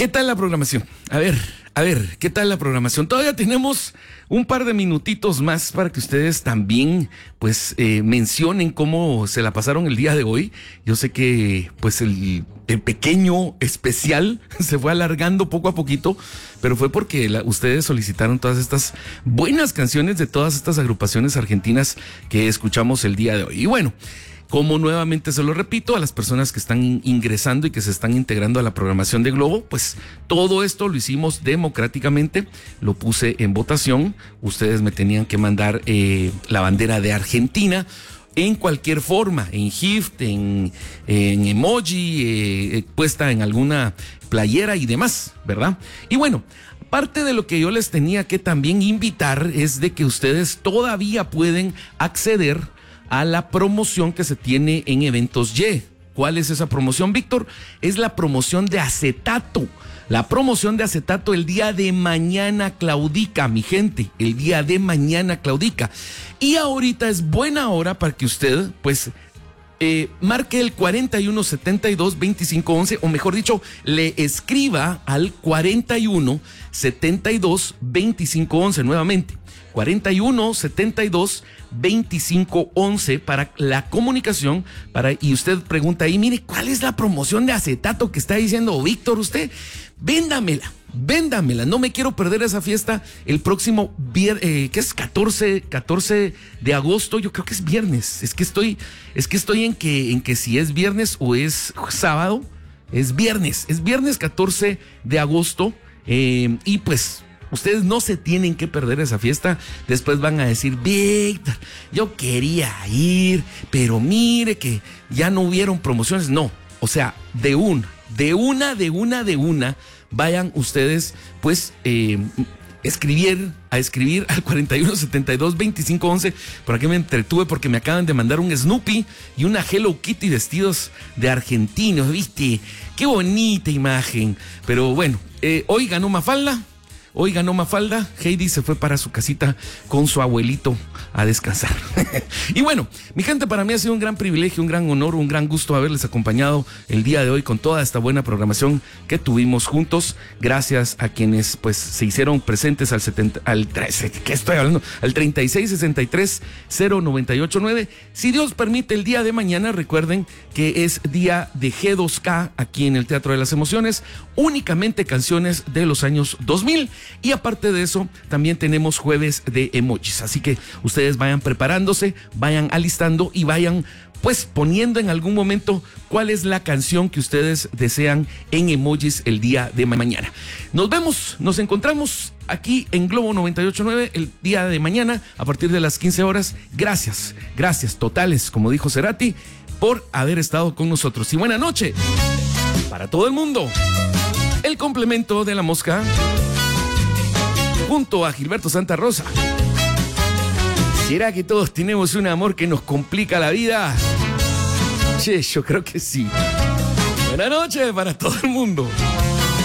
¿Qué tal la programación? A ver, ¿qué tal la programación? Todavía tenemos un par de minutitos más para que ustedes también, pues, mencionen cómo se la pasaron el día de hoy. Yo sé que, pues, el pequeño especial se fue alargando poco a poquito, pero fue porque ustedes solicitaron todas estas buenas canciones de todas estas agrupaciones argentinas que escuchamos el día de hoy. Y bueno, como nuevamente se lo repito a las personas que están ingresando y que se están integrando a la programación de Globo, pues todo esto lo hicimos democráticamente, lo puse en votación. Ustedes me tenían que mandar la bandera de Argentina en cualquier forma, en GIF, en emoji, puesta en alguna playera y demás, ¿verdad? Y bueno, parte de lo que yo les tenía que también invitar es de que ustedes todavía pueden acceder a la promoción que se tiene en Eventos Y. ¿Cuál es esa promoción, Víctor? Es la promoción de acetato. La promoción de acetato el día de mañana claudica, mi gente. El día de mañana claudica. Y ahorita es buena hora para que usted, pues, marque el 4172-2511, o mejor dicho, le escriba al 4172-2511 nuevamente. 4172-2511 para la comunicación, y usted pregunta ahí, mire, ¿cuál es la promoción de acetato que está diciendo Víctor usted? Véndamela, no me quiero perder esa fiesta el próximo que es 14 de agosto, yo creo que es viernes, es que estoy en que si es viernes o es sábado, es viernes 14 de agosto, y pues ustedes no se tienen que perder esa fiesta. Después van a decir, Víctor, yo quería ir, pero mire que ya no hubieron promociones. No, o sea, de una, vayan ustedes, pues, a escribir al 4172-2511. Por aquí me entretuve porque me acaban de mandar un Snoopy y una Hello Kitty vestidos de argentinos, ¿viste? Qué bonita imagen. Pero bueno, hoy ganó Mafalda. Heidi se fue para su casita con su abuelito a descansar. Y bueno, mi gente, para mí ha sido un gran privilegio, un gran honor, un gran gusto haberles acompañado el día de hoy con toda esta buena programación que tuvimos juntos. Gracias a quienes, pues, se hicieron presentes al 3663-0989. Si Dios permite, el día de mañana, recuerden que es día de G2K aquí en el Teatro de las Emociones, únicamente canciones de los años 2000. Y aparte de eso, también tenemos jueves de emojis. Así que ustedes vayan preparándose, vayan alistando y vayan, pues, poniendo en algún momento cuál es la canción que ustedes desean en emojis el día de mañana. Nos encontramos aquí en Globo 98.9 el día de mañana a partir de las 15 horas. Gracias totales, como dijo Cerati, por haber estado con nosotros. Y buena noche para todo el mundo. El complemento de La Mosca junto a Gilberto Santa Rosa. ¿Será que todos tenemos un amor que nos complica la vida? Che, yo creo que sí. Buenas noches para todo el mundo.